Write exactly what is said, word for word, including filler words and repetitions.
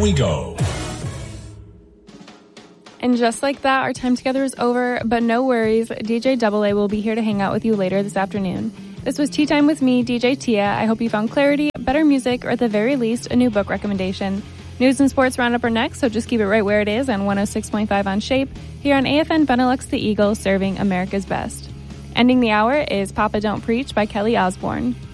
we go. And just like that, our time together is over, but no worries, D J Double A will be here to hang out with you later this afternoon. This was Tea Time with me, D J Tia. I hope you found clarity, better music, or at the very least, a new book recommendation. News and sports roundup are next, so just keep it right where it is on one oh six point five on Shape, here on A F N Benelux the Eagle, serving America's best. Ending the hour is Papa Don't Preach by Kelly Osbourne.